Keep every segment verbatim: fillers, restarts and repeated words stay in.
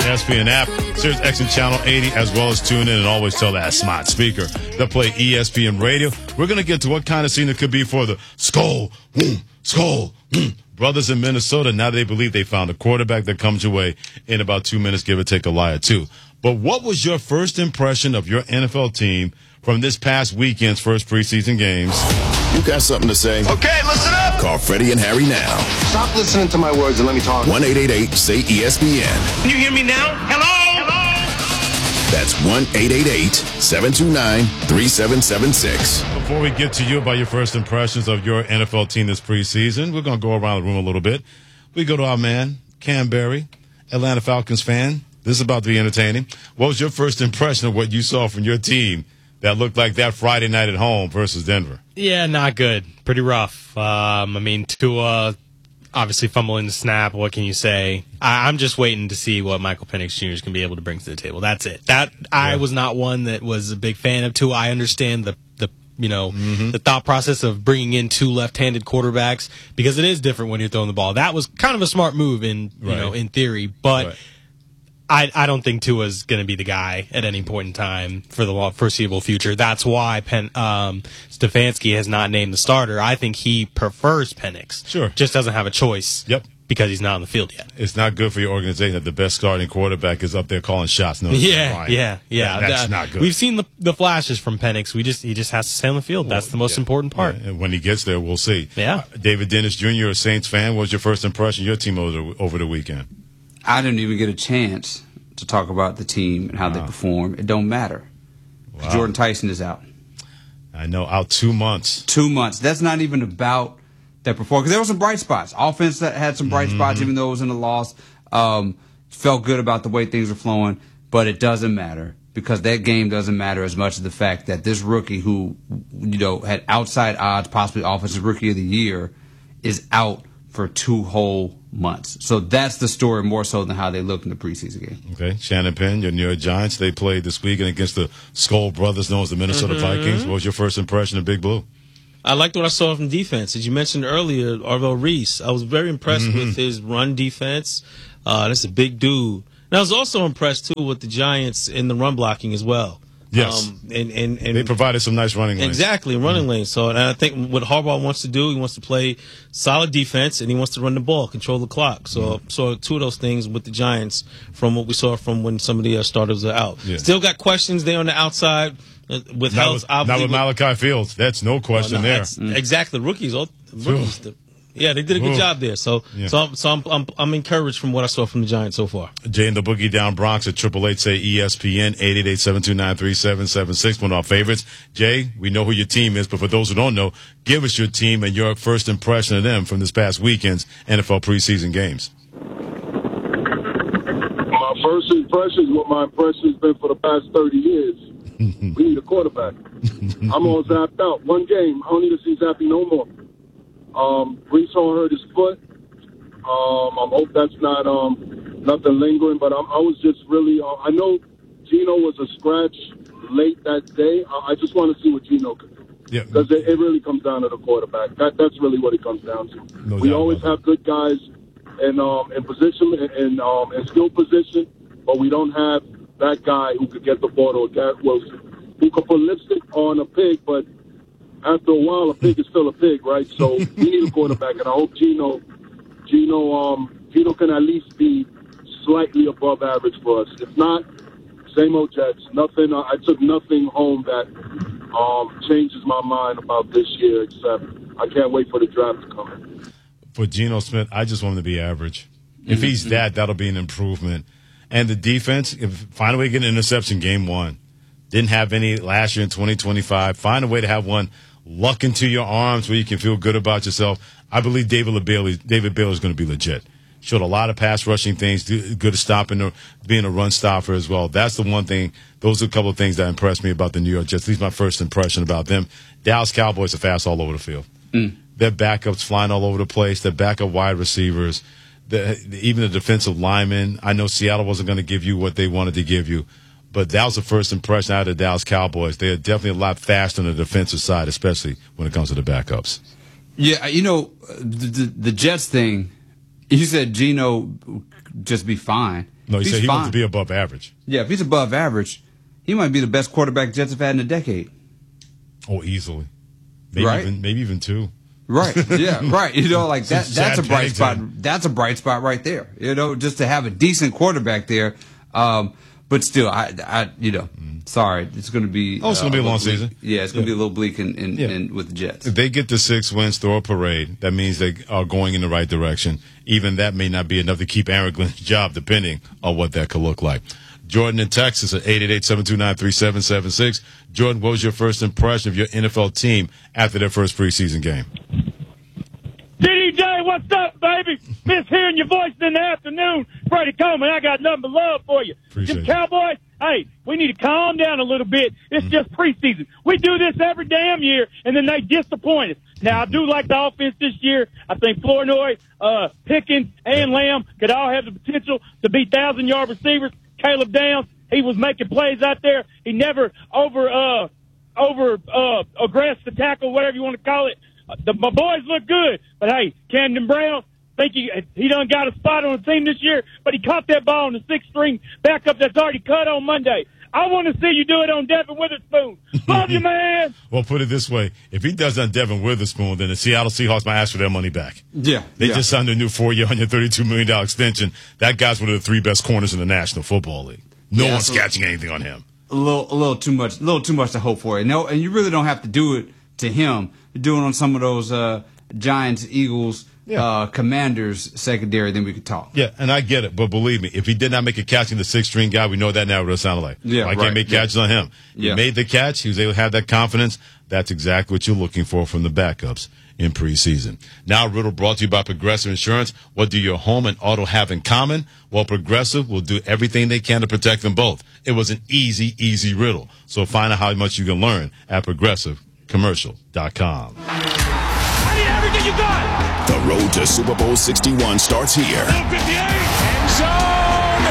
E S P N app, Sirius X M Channel eighty, as well as tune in and always tell that smart speaker to play E S P N Radio. We're going to get to what kind of scene it could be for the Skull, mm, Skull, mm, brothers in Minnesota. Now they believe they found a quarterback that comes your way in about two minutes, give or take a lie or two. But what was your first impression of your N F L team from this past weekend's first preseason games? You got something to say? Okay, listen up. Call Freddie and Harry now. Stop listening to my words and let me talk. one eight eight eight say E S P N. Can you hear me now? Hello? Hello? That's one eight eight eight seven two nine three seven seven six. Before we get to you about your first impressions of your N F L team this preseason, we're going to go around the room a little bit. We go to our man, Cam Berry, Atlanta Falcons fan. This is about to be entertaining. What was your first impression of what you saw from your team that looked like that Friday night at home versus Denver? Yeah, not good. Pretty rough. Um, I mean, Tua obviously fumbling the snap. What can you say? I, I'm just waiting to see what Michael Penix Junior is going to be able to bring to the table. That's it. That I yeah. was not one that was a big fan of Tua. I understand the the you know mm-hmm. the thought process of bringing in two left-handed quarterbacks because it is different when you're throwing the ball. That was kind of a smart move in you right. know in theory, but. Right. I, I don't think Tua's going to be the guy at any point in time for the foreseeable future. That's why Pen, um, Stefanski has not named the starter. I think he prefers Penix. Sure. Just doesn't have a choice. Yep. Because he's not on the field yet. It's not good for your organization that the best starting quarterback is up there calling shots. No, yeah, yeah, yeah. That, that's that, not good. We've seen the, the flashes from Penix. We just he just has to stay on the field. That's the most yeah. important part. Yeah. And when he gets there, we'll see. Yeah. Uh, David Dennis Junior, a Saints fan, what was your first impression of your team over the, over the weekend? I didn't even get a chance to talk about the team and how wow. they perform. It don't matter. Wow. Jordan Tyson is out. I know, out two months. Two months. That's not even about their performance. Because there were some bright spots. Offense that had some bright mm-hmm. spots, even though it was in a loss. Um, felt good about the way things were flowing. But it doesn't matter because that game doesn't matter as much as the fact that this rookie who, you know, had outside odds, possibly Offensive Rookie of the Year, is out for two whole months. So that's the story more so than how they looked in the preseason game. Okay. Shannon Penn, your New York Giants, they played this weekend against the Skull Brothers, known as the Minnesota mm-hmm. Vikings. What was your first impression of Big Blue? I liked what I saw from defense. As you mentioned earlier, Arvell Reese, I was very impressed mm-hmm. with his run defense. Uh, that's a big dude. And I was also impressed, too, with the Giants in the run blocking as well. Yes. Um, and, and, and they provided some nice running lanes. Exactly, running mm-hmm. lanes. So and I think what Harbaugh wants to do, he wants to play solid defense, and he wants to run the ball, control the clock. So, mm-hmm. so two of those things with the Giants from what we saw from when some of the uh, starters are out. Yeah. Still got questions there on the outside uh, with not health. With, obviously, not with Malachi Fields. That's no question oh, no, there. Mm-hmm. Exactly. Rookies. Oh, rookies the, Yeah, they did a good Ooh. job there. So, yeah. so, I'm, so I'm, I'm, I'm encouraged from what I saw from the Giants so far. Jay and the Boogie down Bronx at triple eight say E S P N eight eight eight seven two nine three seven seven six. One of our favorites. Jay, we know who your team is, but for those who don't know, give us your team and your first impression of them from this past weekend's N F L preseason games. My first impression is what my impression has been for the past thirty years. We need a quarterback. I'm all zapped out. One game. I don't need to see Zappy no more. Um, Brees Hall hurt his foot. Um, I hope that's not um, nothing lingering, but I'm, I was just really, uh, I know Geno was a scratch late that day. I, I just want to see what Geno can do. Yeah. Because it, it really comes down to the quarterback. That, that's really what it comes down to. No we always have good guys in, um, in position, in, um, in skill position, but we don't have that guy who could get the ball to Garrett Wilson, who could put lipstick on a pig, but after a while, a pig is still a pig, right? So we need a quarterback, and I hope Geno, Geno, um, Geno can at least be slightly above average for us. If not, same old Jets. Nothing. Uh, I took nothing home that um, changes my mind about this year, except I can't wait for the draft to come in. For Geno Smith, I just want him to be average. Mm-hmm. If he's that, that'll be an improvement. And the defense, if find a way to get an interception game one. Didn't have any last year in twenty twenty-five. Find a way to have one luck into your arms where you can feel good about yourself. I believe David Bailey, David Bailey is going to be legit. Showed a lot of pass rushing things, good at stopping, the, being a run stopper as well. That's the one thing. Those are a couple of things that impressed me about the New York Jets. At least my first impression about them. Dallas Cowboys are fast all over the field. Mm. Their backups flying all over the place. Their backup wide receivers. The, even the defensive linemen. I know Seattle wasn't going to give you what they wanted to give you. But that was the first impression out of the Dallas Cowboys. They are definitely a lot faster on the defensive side, especially when it comes to the backups. Yeah, you know, the, the, the Jets thing, you said Geno just be fine. No, he he's said he fine. wants to be above average. Yeah, if he's above average, he might be the best quarterback Jets have had in a decade. Oh, easily. Maybe Right? even maybe even two. Right. Yeah. Right. You know, like that. Since That's a Chad bright spot. Pennington. That's a bright spot right there. You know, just to have a decent quarterback there. Um, but still, I, I, you know, sorry, it's going to be. Oh, it's gonna be a long little bleak. season. Yeah, it's going to Yeah. be a little bleak in, in, Yeah. in with the Jets. If they get the six wins, throw a parade, that means they are going in the right direction. Even that may not be enough to keep Aaron Glenn's job, depending on what that could look like. Jordan in Texas at eight eight eight, seven two nine, three seven seven six. Jordan, what was your first impression of your N F L team after their first preseason game? D D J, what's up, baby? Miss hearing your voice in the afternoon. Freddie Coleman, I got nothing but love for you. Appreciate Them it. Cowboys, hey, we need to calm down a little bit. It's Mm-hmm. just preseason. We do this every damn year, and then they disappoint us. Now, I do like the offense this year. I think Flournoy, uh, Pickens, and Lamb could all have the potential to be thousand-yard receivers. Caleb Downs, he was making plays out there. He never over uh, over uh, aggressed the tackle, whatever you want to call it. Uh, the, my boys look good, but hey, Camden Brown, think he he done got a spot on the team this year, but he caught that ball in the sixth string backup that's already cut on Monday. I want to see you do it on Devin Witherspoon. Love you, man. Well, put it this way. If he does on Devin Witherspoon, then the Seattle Seahawks might ask for their money back. Yeah. They yeah. just signed a new four-year, one hundred thirty-two million dollars extension. That guy's one of the three best corners in the National Football League. No Yeah, one's so- catching anything on him. a little, a little too much, a little too much to hope for. No, and you really don't have to do it to him. You're doing it on some of those uh, Giants, Eagles, Yeah. uh, Commanders secondary. Then we could talk. Yeah, and I get it, but believe me, if he did not make a catch in the six-string guy, we know that now what it sounded like. Yeah, I right. can't make Yeah. catches on him. Yeah. He made the catch. He was able to have that confidence. That's exactly what you're looking for from the backups in preseason. Now, Riddle brought to you by Progressive Insurance. What do your home and auto have in common? Well, Progressive will do everything they can to protect them both. It was an easy, easy riddle. So find out how much you can learn at progressive commercial dot com. I need everything you got. The road to Super Bowl sixty-one starts here. fifty-eight. End zone.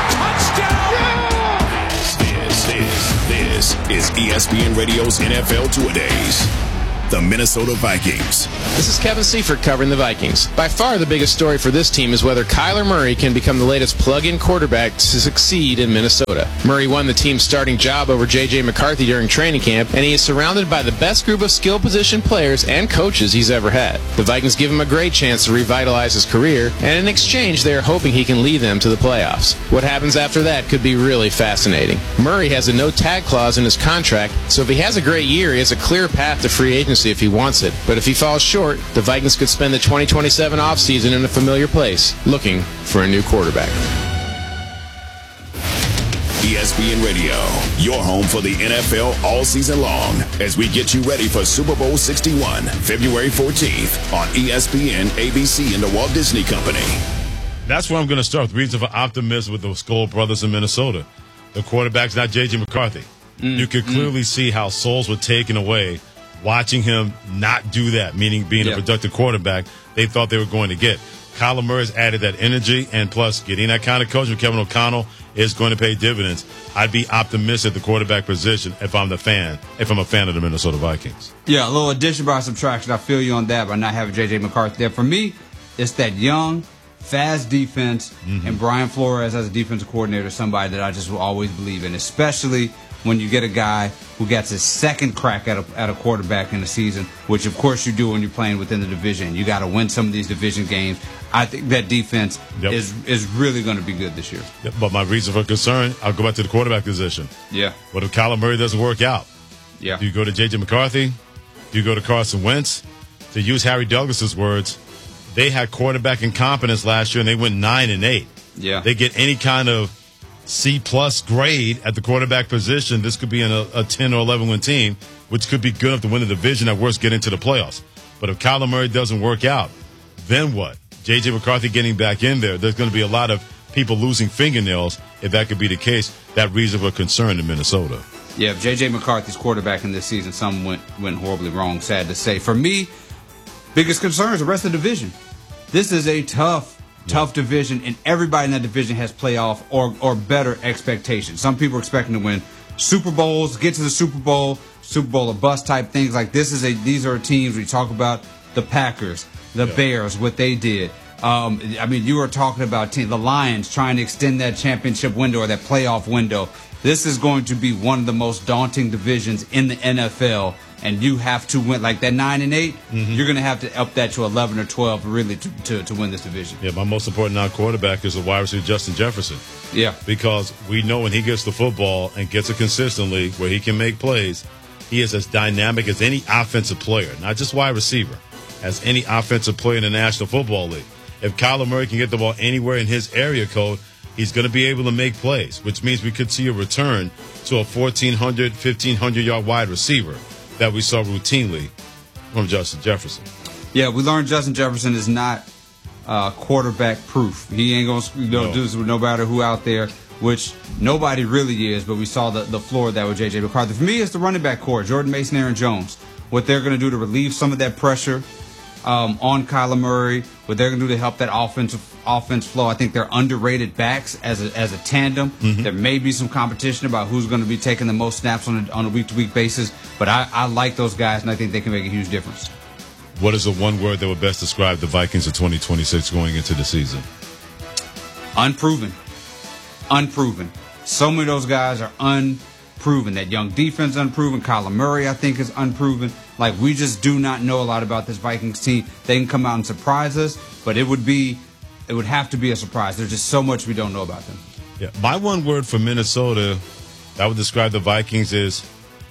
Touchdown. This, this, this is E S P N Radio's N F L Two-A-Days. The Minnesota Vikings. This is Kevin Seifert covering the Vikings. By far the biggest story for this team is whether Kyler Murray can become the latest plug-in quarterback to succeed in Minnesota. Murray won the team's starting job over J J McCarthy during training camp, and he is surrounded by the best group of skill position players and coaches he's ever had. The Vikings give him a great chance to revitalize his career, and in exchange they are hoping he can lead them to the playoffs. What happens after that could be really fascinating. Murray has a no-tag clause in his contract, so if he has a great year, he has a clear path to free agency if he wants it. But if he falls short, the Vikings could spend the twenty twenty-seven offseason in a familiar place, looking for a new quarterback. E S P N Radio, your home for the N F L all season long, as we get you ready for Super Bowl sixty-one, February fourteenth on E S P N, A B C, and the Walt Disney Company. That's where I'm going to start with reason for optimism with the Skoll brothers in Minnesota. The quarterback's not J J McCarthy. Mm, you could clearly see how souls were taken away watching him not do that, meaning being Yeah. a productive quarterback they thought they were going to get. Kyler Murray's added that energy, and plus getting that kind of coach from Kevin O'Connell is going to pay dividends. I'd be optimistic at the quarterback position if I'm the fan, if I'm a fan of the Minnesota Vikings. Yeah, a little addition by subtraction. I feel you on that by not having J J McCarthy there. For me, it's that young, fast defense, Mm-hmm. and Brian Flores as a defensive coordinator, somebody that I just will always believe in, especially when you get a guy who gets his second crack at a, at a quarterback in the season, which of course you do when you're playing within the division. You got to win some of these division games. I think that defense Yep. is is really going to be good this year. But my reason for concern, I'll go back to the quarterback position. Yeah, What if Kyler Murray doesn't work out? yeah. Do you go to J J McCarthy? Do you go to Carson Wentz? To use Harry Douglas's words, they had quarterback incompetence last year and they went nine and eight. Yeah. They get any kind of C plus grade at the quarterback position. This could be in a, a ten or eleven win team, which could be good enough to win the division. At worst, get into the playoffs. But if Kyler Murray doesn't work out, then what? J J McCarthy getting back in there. There's going to be a lot of people losing fingernails if that could be the case. That reason for concern in Minnesota. Yeah, if J J McCarthy's quarterback in this season, something went went horribly wrong, sad to say. For me, biggest concern is the rest of the division. This is a tough, tough division, and everybody in that division has playoff or, or better expectations. Some people are expecting to win Super Bowls, get to the Super Bowl, Super Bowl or bust type things. Like this is a these are teams we talk about the Packers, the Yeah. Bears, what they did. Um, I mean, you were talking about team, the Lions trying to extend that championship window or that playoff window. This is going to be one of the most daunting divisions in the N F L, and you have to win like that nine and eight. Mm-hmm. You're going to have to up that to eleven or twelve really to, to, to win this division. Yeah, my most important non-quarterback is the wide receiver Justin Jefferson. Yeah, because we know when he gets the football and gets it consistently where he can make plays, he is as dynamic as any offensive player, not just wide receiver, as any offensive player in the National Football League. If Kyler Murray can get the ball anywhere in his area code, he's going to be able to make plays, which means we could see a return to a fourteen hundred, fifteen hundred yard wide receiver that we saw routinely from Justin Jefferson. Yeah, we learned Justin Jefferson is not uh, quarterback proof. He ain't going to you know, no. do this with no matter who out there, which nobody really is, but we saw the, the floor of that with J J McCarthy. For me, it's the running back core, Jordan Mason, Aaron Jones. What they're going to do to relieve some of that pressure um, on Kyler Murray, what they're going to do to help that offensive offense flow. I think they're underrated backs as a, as a tandem. Mm-hmm. There may be some competition about who's going to be taking the most snaps on a, on a week-to-week basis, but I, I like those guys, and I think they can make a huge difference. What is the one word that would best describe the Vikings of twenty twenty-six going into the season? Unproven. Unproven. So many of those guys are unproven. That young defense unproven. Kyler Murray, I think, is unproven. Like, we just do not know a lot about this Vikings team. They can come out and surprise us, but it would be, it would have to be a surprise. There's just so much we don't know about them. Yeah, my one word for Minnesota that would describe the Vikings is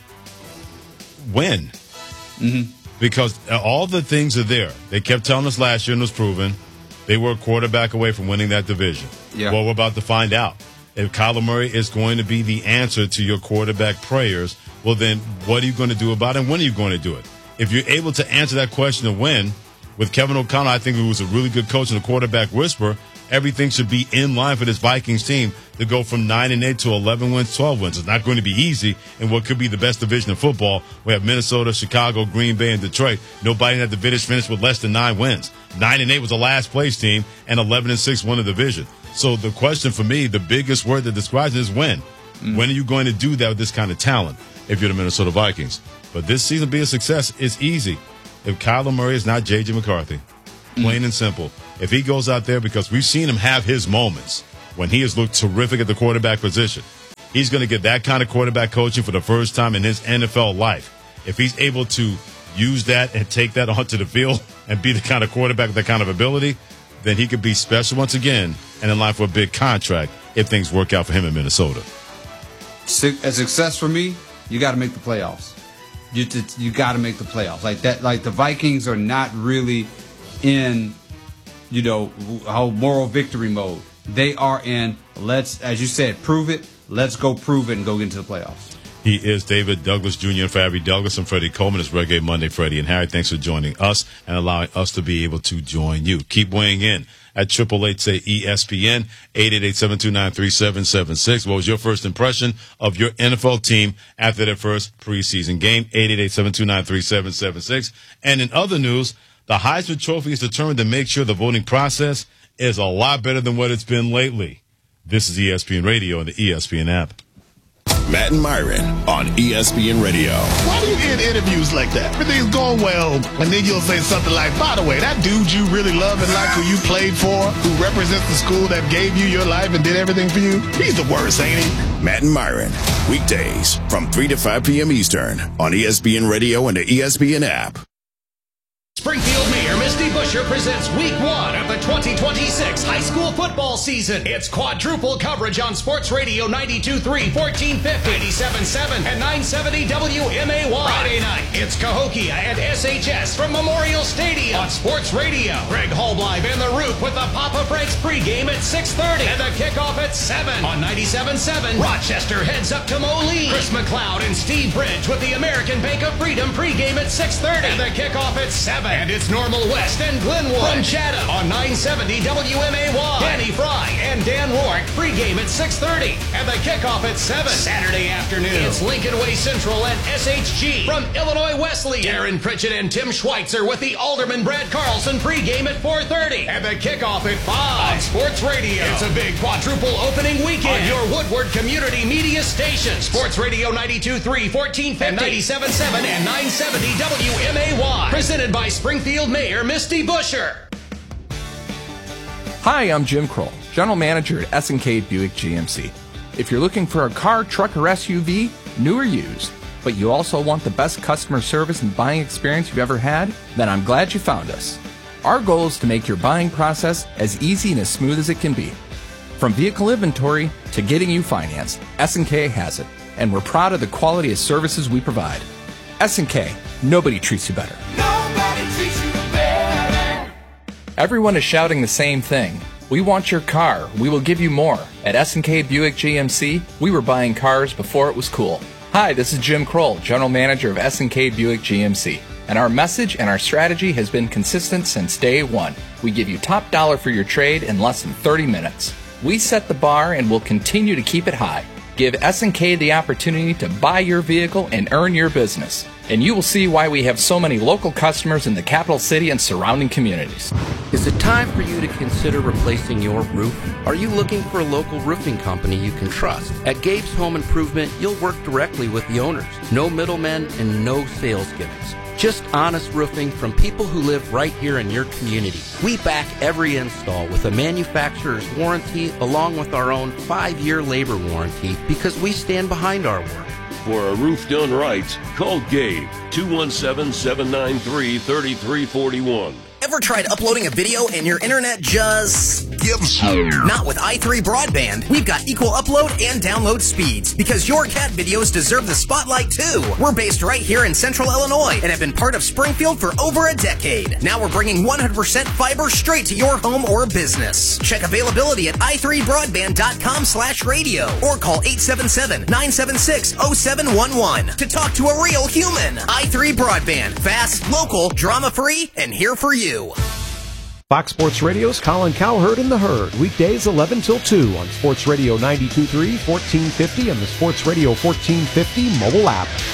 win. Mm-hmm. Because all the things are there. They kept telling us last year and it was proven. They were a quarterback away from winning that division. Yeah. Well, we're about to find out. If Kyler Murray is going to be the answer to your quarterback prayers, well, then what are you going to do about it and when are you going to do it? If you're able to answer that question and win, with Kevin O'Connell, I think who was a really good coach and a quarterback whisperer, everything should be in line for this Vikings team to go from nine and eight to eleven wins, twelve wins. It's not going to be easy in what could be the best division in football. We have Minnesota, Chicago, Green Bay, and Detroit. Nobody in that division finished with less than nine wins. Nine and eight was the last place team, and eleven and six won the division. So the question for me, the biggest word that describes it is when. Mm. When are you going to do that with this kind of talent if you're the Minnesota Vikings? But this season be a success, it's easy. If Kyler Murray is not J J McCarthy, plain mm. and simple. If he goes out there, because we've seen him have his moments when he has looked terrific at the quarterback position, he's going to get that kind of quarterback coaching for the first time in his N F L life. If he's able to use that and take that onto the field and be the kind of quarterback with that kind of ability, then he could be special once again and in line for a big contract if things work out for him in Minnesota. A success for me, you got to make the playoffs. You you got to make the playoffs. Like that. Like the Vikings are not really in, you know, whole moral victory mode. They are in, let's, as you said, prove it. Let's go prove it and go get into the playoffs. He is David Douglas Junior And for Harry Douglas and Freddie Coleman, it's Reggae Monday, Freddie and Harry. Thanks for joining us and allowing us to be able to join you. Keep weighing in at triple eight say E S P N, eight eight eight, seven two nine, three seven seven six. What was your first impression of your N F L team after their first preseason game? eight eight eight, seven two nine, three seven seven six. And in other news, the Heisman Trophy is determined to make sure the voting process is a lot better than what it's been lately. This is E S P N Radio and the E S P N app. Matt and Myron on E S P N Radio. Why do you end interviews like that? Everything's going well, and then you'll say something like, by the way, that dude you really love and like who you played for, who represents the school that gave you your life and did everything for you, he's the worst, ain't he? Matt and Myron, weekdays from three to five p.m. Eastern on E S P N Radio and the E S P N app. Springfield Mayor Misty Buscher presents week one of the twenty twenty-six high school football season. It's quadruple coverage on Sports Radio ninety-two point three, fourteen fifty, eighty-seven point seven, and nine seventy W M A Y. Friday night, it's Cahokia and S H S from Memorial Stadium on Sports Radio. Greg Hallbleib and The Roop with the Papa Frank's pregame at six thirty and the kickoff at seven on ninety-seven point seven. Rochester heads up to Moline. Chris McLeod and Steve Bridge with the American Bank of Freedom pregame at six thirty and the kickoff at seven. And it's Normal West and Glenwood from Chatham on nine seventy W M A Y. Danny Fry and Dan Rourke pregame at six thirty and the kickoff at seven. Saturday afternoon, it's Lincoln Way Central and S H G from Illinois Wesleyan. Darren Pritchett and Tim Schweitzer with the Alderman Brad Carlson pregame at four thirty and the kickoff at five on Sports Radio. It's a big quadruple opening weekend on your Woodward Community Media station. Sports Radio ninety-two point three, fourteen fifty, ninety-seven point seven, and nine seventy W M A Y. Presented by Springfield Mayor Misty Buscher. Hi, I'm Jim Kroll, General Manager at S and K Buick G M C. If you're looking for a car, truck, or S U V, new or used, but you also want the best customer service and buying experience you've ever had, then I'm glad you found us. Our goal is to make your buying process as easy and as smooth as it can be. From vehicle inventory to getting you financed, S and K has it, and we're proud of the quality of services we provide. S and K, nobody treats you better. Nobody treats you better. Everyone is shouting the same thing. We want your car. We will give you more. At S and K Buick G M C, we were buying cars before it was cool. Hi, this is Jim Kroll, General Manager of S and K Buick G M C. And our message and our strategy has been consistent since day one. We give you top dollar for your trade in less than thirty minutes. We set the bar and will continue to keep it high. Give S and K the opportunity to buy your vehicle and earn your business. And you will see why we have so many local customers in the capital city and surrounding communities. Is it time for you to consider replacing your roof? Are you looking for a local roofing company you can trust? At Gabe's Home Improvement, you'll work directly with the owners. No middlemen and no sales gimmicks. Just honest roofing from people who live right here in your community. We back every install with a manufacturer's warranty along with our own five-year labor warranty because we stand behind our work. For a roof done right, call Gabe, two one seven, seven nine three, three three four one. Ever tried uploading a video and your internet just gives up? Not with i three Broadband. We've got equal upload and download speeds because your cat videos deserve the spotlight too. We're based right here in Central Illinois and have been part of Springfield for over a decade. Now we're bringing one hundred percent fiber straight to your home or business. Check availability at i three broadband dot com slash radio or call eight seven seven, nine seven six, zero seven one one to talk to a real human. i three Broadband. Fast, local, drama-free, and here for you. Fox Sports Radio's Colin Cowherd and the Herd, weekdays eleven till two on Sports Radio ninety-two point three, fourteen fifty, and the Sports Radio fourteen fifty mobile app.